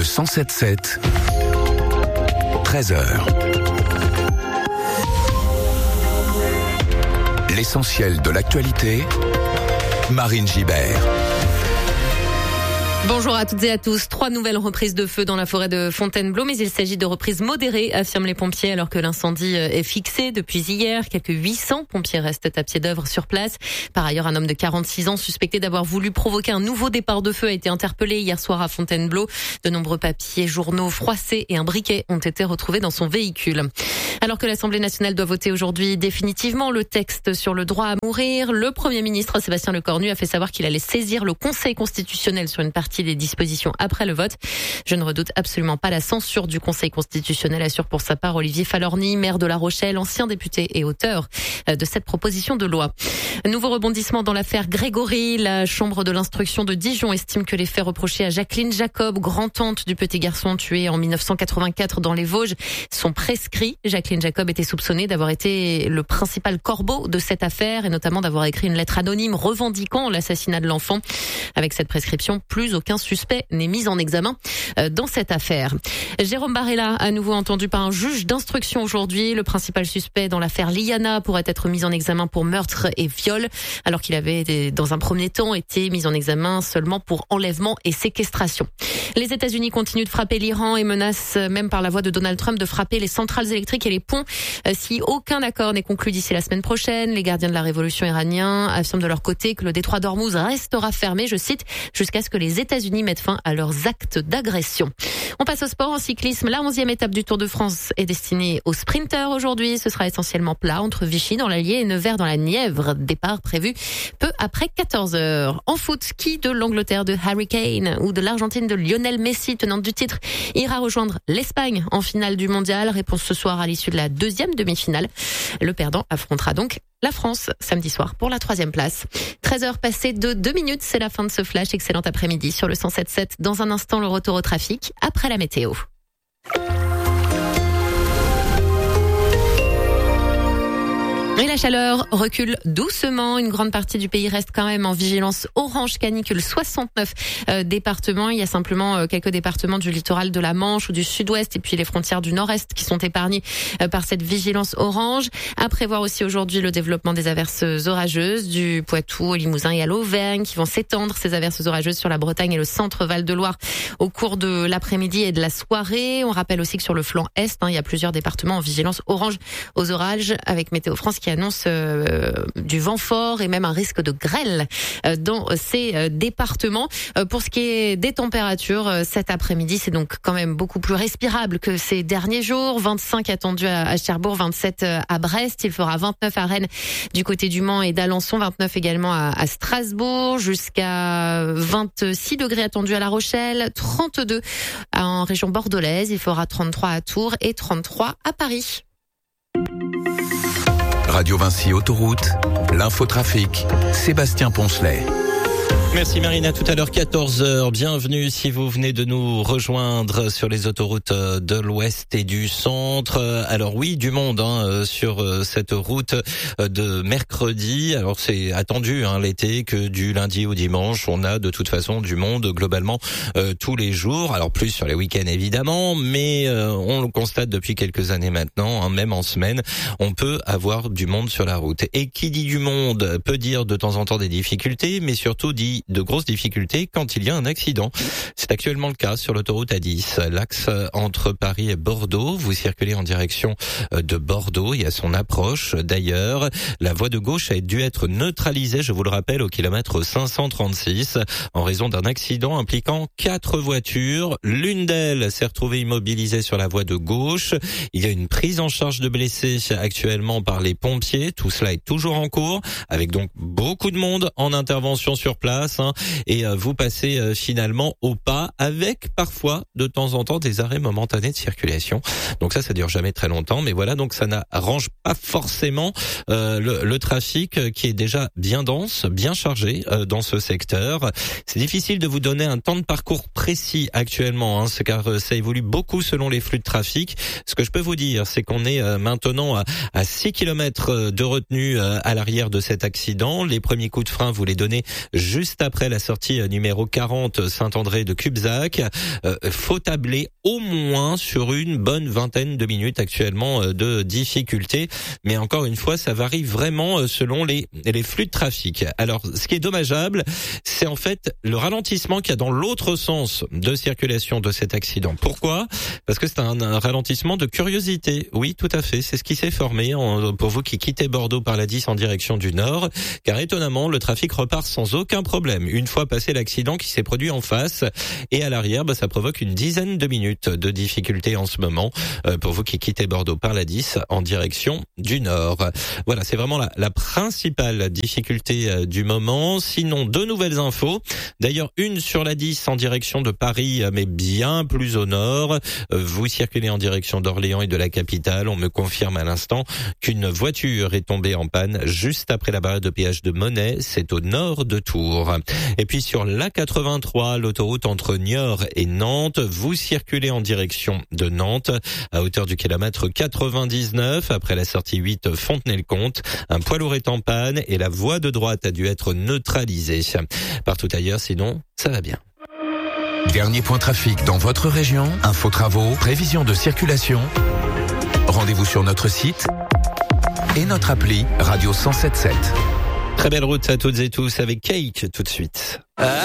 Le 107.7, 13h. L'essentiel de l'actualité, Marine Gibert. Bonjour à toutes et à tous. 3 nouvelles reprises de feu dans la forêt de Fontainebleau, mais il s'agit de reprises modérées, affirment les pompiers, alors que l'incendie est fixé depuis hier. Quelques 800 pompiers restent à pied d'œuvre sur place. Par ailleurs, un homme de 46 ans suspecté d'avoir voulu provoquer un nouveau départ de feu a été interpellé hier soir à Fontainebleau. De nombreux papiers, journaux froissés et un briquet ont été retrouvés dans son véhicule. Alors que l'Assemblée nationale doit voter aujourd'hui définitivement le texte sur le droit à mourir, le Premier ministre Sébastien Lecornu a fait savoir qu'il allait saisir le Conseil constitutionnel sur une partie des dispositions après le vote. Je ne redoute absolument pas la censure du Conseil constitutionnel, assure pour sa part Olivier Falorni, maire de La Rochelle, ancien député et auteur de cette proposition de loi. Nouveau rebondissement dans l'affaire Grégory. La chambre de l'instruction de Dijon estime que les faits reprochés à Jacqueline Jacob, grand-tante du petit garçon tué en 1984 dans les Vosges, sont prescrits. Jacqueline Jacob était soupçonnée d'avoir été le principal corbeau de cette affaire et notamment d'avoir écrit une lettre anonyme revendiquant l'assassinat de l'enfant. Avec cette prescription, plus aucun suspect n'est mis en examen dans cette affaire. Jérôme Barella, à nouveau entendu par un juge d'instruction aujourd'hui. Le principal suspect dans l'affaire Liana pourrait être mis en examen pour meurtre et viol, alors qu'il avait dans un premier temps été mis en examen seulement pour enlèvement et séquestration. Les États-Unis continuent de frapper l'Iran et menacent même par la voix de Donald Trump de frapper les centrales électriques et les ponts si aucun accord n'est conclu d'ici la semaine prochaine. Les gardiens de la révolution iranienne affirment de leur côté que le détroit d'Ormuz restera fermé, je cite, jusqu'à ce que les États-Unis mettent fin à leurs actes d'agression. On passe au sport en cyclisme. La 11e étape du Tour de France est destinée aux sprinteurs aujourd'hui. Ce sera essentiellement plat entre Vichy dans l'Allier et Nevers dans la Nièvre. Départ prévu peu après 14h. En foot, qui de l'Angleterre de Harry Kane ou de l'Argentine de Lionel Messi, tenante du titre, ira rejoindre l'Espagne en finale du mondial? Réponse ce soir à l'issue de la 2e demi-finale. Le perdant affrontera donc la France samedi soir pour la 3e place. 13h passées de 2 minutes, c'est la fin de ce flash. Excellent après-midi sur le 107.7. Dans un instant, le retour au trafic après la météo. Et la chaleur recule doucement. Une grande partie du pays reste quand même en vigilance orange canicule. 69 départements. Il y a simplement quelques départements du littoral de la Manche ou du sud-ouest et puis les frontières du nord-est qui sont épargnés par cette vigilance orange. À prévoir aussi aujourd'hui le développement des averses orageuses du Poitou au Limousin et à l'Auvergne qui vont s'étendre, ces averses orageuses, sur la Bretagne et le centre Val-de-Loire au cours de l'après-midi et de la soirée. On rappelle aussi que sur le flanc est, il y a plusieurs départements en vigilance orange aux orages avec Météo France qui annonce du vent fort et même un risque de grêle dans ces départements. Pour ce qui est des températures, cet après-midi, c'est donc quand même beaucoup plus respirable que ces derniers jours. 25 attendus à Cherbourg, 27 à Brest. Il fera 29 à Rennes du côté du Mans et d'Alençon, 29 également à Strasbourg, jusqu'à 26 degrés attendus à La Rochelle, 32 en région bordelaise. Il fera 33 à Tours et 33 à Paris. Radio Vinci Autoroute, l'infotrafic, Sébastien Poncelet. Merci Marina, tout à l'heure 14h. Bienvenue si vous venez de nous rejoindre sur les autoroutes de l'Ouest et du Centre. Alors oui, du monde sur cette route de mercredi. Alors c'est attendu l'été que du lundi au dimanche, on a de toute façon du monde globalement tous les jours. Alors plus sur les week-ends évidemment, mais on le constate depuis quelques années maintenant, même en semaine, on peut avoir du monde sur la route. Et qui dit du monde peut dire de temps en temps des difficultés, mais surtout dit de grosses difficultés quand il y a un accident. C'est actuellement le cas sur l'autoroute A10, l'axe entre Paris et Bordeaux. Vous circulez en direction de Bordeaux et à son approche. D'ailleurs, la voie de gauche a dû être neutralisée, je vous le rappelle, au kilomètre 536 en raison d'un accident impliquant 4 voitures. L'une d'elles s'est retrouvée immobilisée sur la voie de gauche. Il y a une prise en charge de blessés actuellement par les pompiers. Tout cela est toujours en cours, avec donc beaucoup de monde en intervention sur place. Et vous passez finalement au pas, avec parfois de temps en temps des arrêts momentanés de circulation. Donc ça dure jamais très longtemps, mais voilà, donc ça n'arrange pas forcément le trafic qui est déjà bien dense, bien chargé dans ce secteur. C'est difficile de vous donner un temps de parcours précis actuellement, car ça évolue beaucoup selon les flux de trafic. Ce que je peux vous dire, c'est qu'on est maintenant à 6 km de retenue à l'arrière de cet accident. Les premiers coups de frein, vous les donnez juste juste après la sortie numéro 40 Saint-André de Cubzac. Faut tabler au moins sur une bonne vingtaine de minutes actuellement de difficulté. Mais encore une fois, ça varie vraiment selon les flux de trafic. Alors, ce qui est dommageable, c'est en fait le ralentissement qu'il y a dans l'autre sens de circulation de cet accident. Pourquoi ? Parce que c'est un ralentissement de curiosité. Oui, tout à fait. C'est ce qui s'est formé pour vous qui quittez Bordeaux par la 10 en direction du nord. Car étonnamment, le trafic repart sans aucun problème. Une fois passé l'accident qui s'est produit en face et à l'arrière, ça provoque une dizaine de minutes de difficulté en ce moment pour vous qui quittez Bordeaux par la 10 en direction du nord. Voilà, c'est vraiment la principale difficulté du moment. Sinon, deux nouvelles infos. D'ailleurs, une sur la 10 en direction de Paris, mais bien plus au nord. Vous circulez en direction d'Orléans et de la capitale. On me confirme à l'instant qu'une voiture est tombée en panne juste après la barrière de péage de Monnet. C'est au nord de Tours. Et puis sur l'A83, l'autoroute entre Niort et Nantes, vous circulez en direction de Nantes à hauteur du kilomètre 99 après la sortie 8 Fontenay-le-Comte. Un poids lourd est en panne et la voie de droite a dû être neutralisée. Partout ailleurs, sinon, ça va bien. Dernier point trafic dans votre région, info travaux, prévision de circulation. Rendez-vous sur notre site et notre appli Radio 107.7. Très belle route à toutes et tous avec Cake tout de suite.